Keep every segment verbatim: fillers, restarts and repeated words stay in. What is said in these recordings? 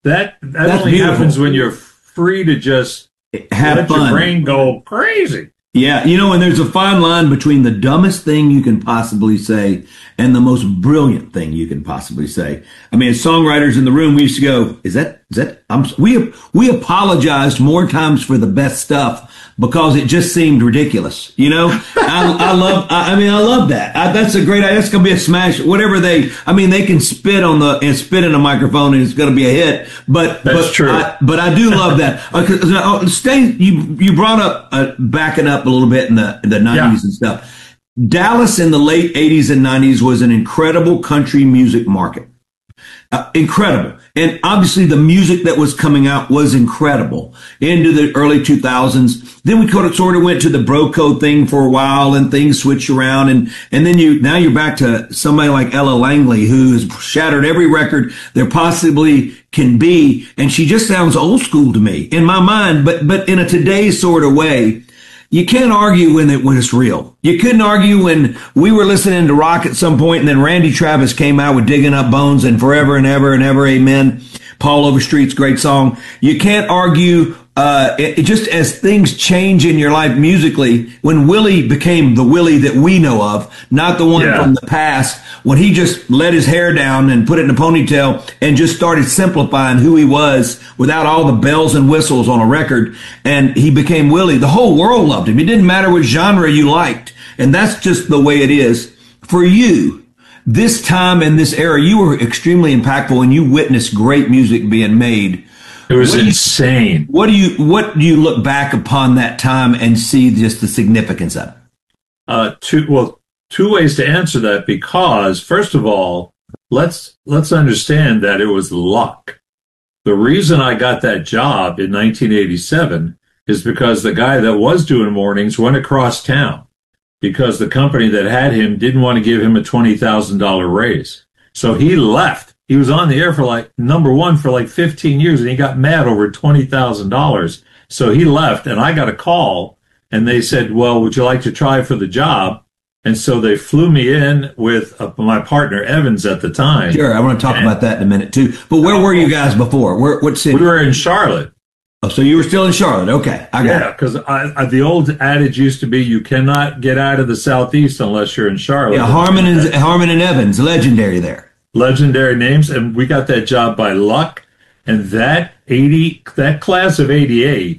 that that That's only beautiful. happens when you're free to just Have let fun. your brain go crazy. Yeah, you know, and there's a fine line between the dumbest thing you can possibly say and the most brilliant thing you can possibly say. I mean, as songwriters in the room, we used to go, "Is that is that?" I'm, we we apologized more times for the best stuff because it just seemed ridiculous. You know, I, I love. I, I mean, I love that. I, that's a great idea. That's gonna be a smash. Whatever they, I mean, they can spit on the and spit in a microphone and it's gonna be a hit. But That's but true. I, but I do love that. Uh, 'cause, uh, stay. You you brought up uh, backing up a little bit in the the nineties Yeah. and stuff. Dallas in the late eighties and nineties was an incredible country music market. Uh, incredible. And obviously the music that was coming out was incredible into the early two thousands. Then we sort of, sort of went to the bro code thing for a while and things switched around. And, and then you, now you're back to somebody like Ella Langley, who has shattered every record there possibly can be. And she just sounds old school to me in my mind, but, but in a today's sort of way. You can't argue when it when it's real. You couldn't argue when we were listening to rock at some point and then Randy Travis came out with Digging Up Bones and Forever and Ever and Ever Amen. Paul Overstreet's great song. You can't argue uh it, it just as things change in your life musically, when Willie became the Willie that we know of, not the one Yeah. from the past, when he just let his hair down and put it in a ponytail and just started simplifying who he was without all the bells and whistles on a record, and he became Willie. The whole world loved him. It didn't matter what genre you liked. And that's just the way it is. For you, this time and this era, you were extremely impactful and you witnessed great music being made. It was What do you- insane. What do you, what do you look back upon that time and see just the significance of it? Uh, two well, two ways to answer that, because first of all, let's let's understand that it was luck. The reason I got that job in nineteen eighty-seven is because the guy that was doing mornings went across town because the company that had him didn't want to give him a twenty thousand dollars raise. So he left. He was on the air for like number one for like fifteen years and he got mad over twenty thousand dollars. So he left and I got a call and they said, well, would you like to try for the job? And so they flew me in with uh, my partner Evans at the time. Sure, I want to talk And- about that in a minute too. But where were you guys before? Where, what city? We were in Charlotte. Oh, so you were still in Charlotte. Okay, I got Yeah, it. because I, I, the old adage used to be you cannot get out of the Southeast unless you're in Charlotte. Yeah, Harmon and Harmon and Evans, legendary there. Legendary names, and we got that job by luck. And that eighty, that class of eighty-eight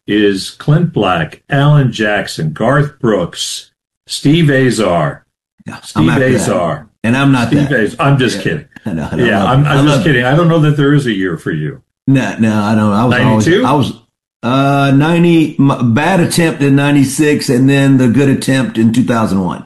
is Clint Black, Alan Jackson, Garth Brooks, Steve Azar, Yeah, I'm Steve after that. Azar, And I'm not Steve that. Azar. I'm just Yeah. kidding. I know, I know, Yeah, I love I'm, it. I I'm love just it. kidding. I don't know that there is a year for you. No, no, I don't. I was always, ninety-two? I was uh ninety m- bad attempt in ninety-six, and then the good attempt in two thousand one.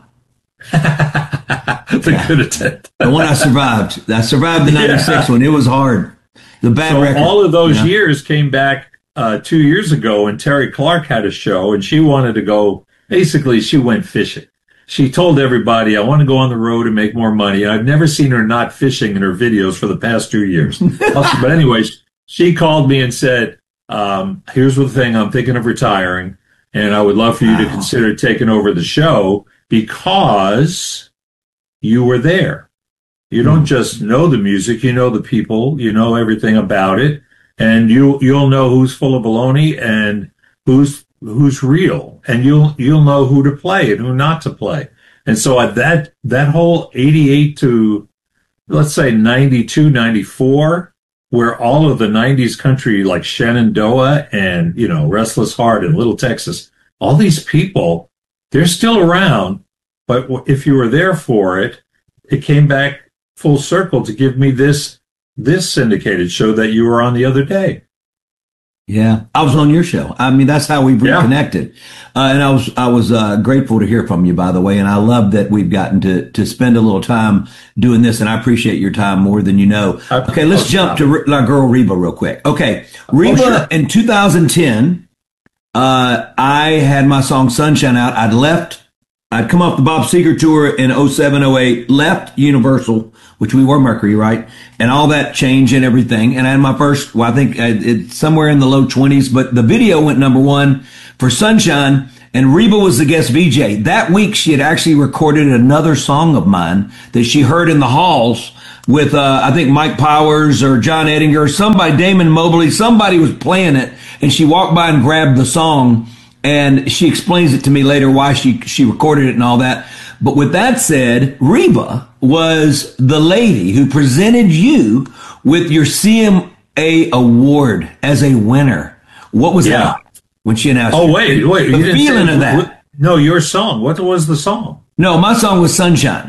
The good attempt. The one I survived. I survived the ninety-six Yeah. one. It was hard. The bad So record. all of those Yeah. years came back uh, two years ago, and Terry Clark had a show, and she wanted to go. Basically, she went fishing. She told everybody, "I want to go on the road and make more money." And I've never seen her not fishing in her videos for the past two years. But anyways, she called me and said, um, "Here's the thing: I'm thinking of retiring, and I would love for you to Wow. consider taking over the show because you were there. You don't just know the music; you know the people, you know everything about it, and you you'll know who's full of baloney and who's who's real, and you'll you'll know who to play and who not to play." And so at that that whole eighty-eight to let's say ninety-two, ninety-four, where all of the nineties country like Shenandoah and you know Restless Heart and Little Texas, all these people, they're still around, but if you were there for it, it came back full circle to give me this this syndicated show that you were on the other day. Yeah, I was on your show. I mean, that's how we've Yeah. reconnected. Uh, and I was, I was, uh, grateful to hear from you, by the way. And I love that we've gotten to, to spend a little time doing this. And I appreciate your time more than you know. I- Okay. Let's oh, jump stop. to Re- our girl Reba real quick. Okay. Reba sure. in two thousand ten, uh, I had my song Sunshine out. I'd left, I'd come off the Bob Seger tour in oh seven, oh eight, left Universal, which we were Mercury, right? And all that change and everything. And I had my first, well, I think uh, it's somewhere in the low twenties, but the video went number one for Sunshine, and Reba was the guest V J. That week, she had actually recorded another song of mine that she heard in the halls with, uh, I think Mike Powers or John Ettinger or somebody, Damon Mobley, somebody was playing it, and she walked by and grabbed the song, and she explains it to me later why she, she recorded it and all that. But with that said, Reba was the lady who presented you with your C M A award as a winner. What was Yeah. that when she announced Oh, it? wait, wait. The you didn't feeling say- of that. what- No, your song. What was the song? No, my song was Sunshine.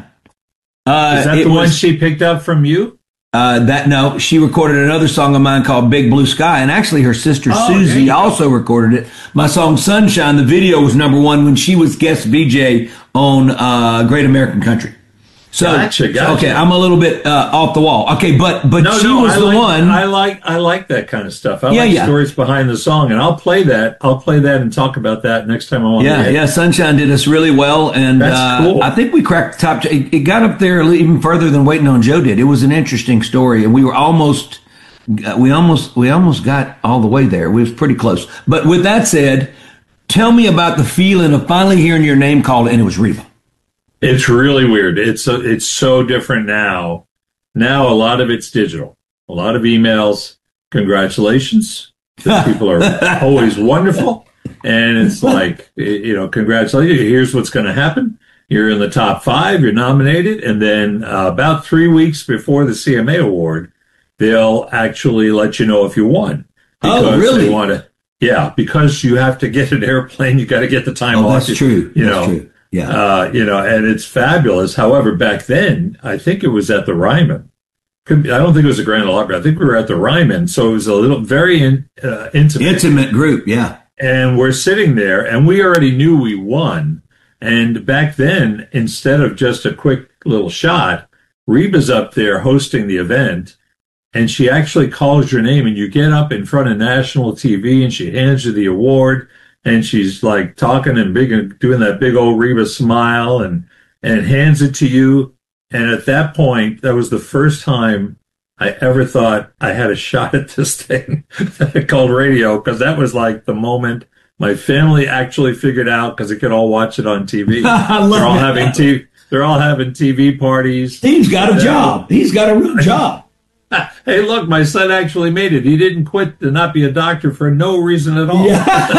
Uh, Is that it the one was- she picked up from you? Uh, that no, she recorded another song of mine called Big Blue Sky, and actually her sister Oh, there Susie you go. also recorded it. My song Sunshine, the video was number one when she was guest V J on uh, Great American Country. So, Gotcha, gotcha. okay, I'm a little bit uh, off the wall. Okay, but but No, she no, was I the like, one. I like I like that kind of stuff. I Yeah, like yeah. stories behind the song, and I'll play that. I'll play that and talk about that next time I'm on Yeah, the air. yeah, Sunshine did us really well, and That's uh, cool. I think we cracked the top. It, it got up there even further than Waiting on Joe did. It was an interesting story, and we were almost, we almost, we almost got all the way there. We was pretty close. But with that said, tell me about the feeling of finally hearing your name called, and it was Reba. It's really weird. It's a, it's so different now. Now a lot of it's digital. A lot of emails. Congratulations. The people are always wonderful, and it's like, you know, congratulations. Here's what's going to happen. You're in the top five. You're nominated, and then uh, about three weeks before the C M A award, they'll actually let you know if you won. Oh, really? They want to, yeah, because you have to get an airplane. You got to get the time Oh, off. that's true. You That's know. true. Yeah. Uh, you know, and it's fabulous. However, back then, I think it was at the Ryman. Could be, I don't think it was the Grand Ole Opry. I think we were at the Ryman, so it was a little very in, uh, intimate. Intimate group, yeah. And we're sitting there, and we already knew we won. And back then, instead of just a quick little shot, Reba's up there hosting the event, and she actually calls your name, and you get up in front of national T V, and she hands you the award. And she's like talking and big and doing that big old Reba smile and, and hands it to you. And at that point, that was the first time I ever thought I had a shot at this thing called radio, because that was like the moment my family actually figured out, because they could all watch it on T V. I love they're all it. having T- they're all having T V parties. He's got a And, uh, job. He's got a real job. Hey, look, my son actually made it. He didn't quit to not be a doctor for no reason at all.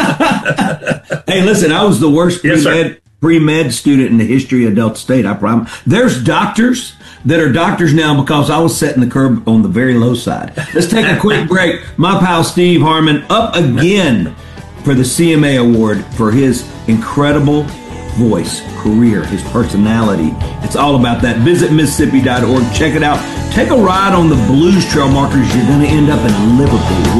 Hey, listen, I was the worst Yes, sir. pre-med, pre-med student in the history of Delta State, I promise. There's doctors that are doctors now because I was setting the curb on the very low side. Let's take a quick break. My pal Steve Harmon up again for the C M A award for his incredible voice, career, his personality. It's all about that. Visit Mississippi dot org. Check it out. Take a ride on the Blues Trail Markers. You're going to end up in Liverpool.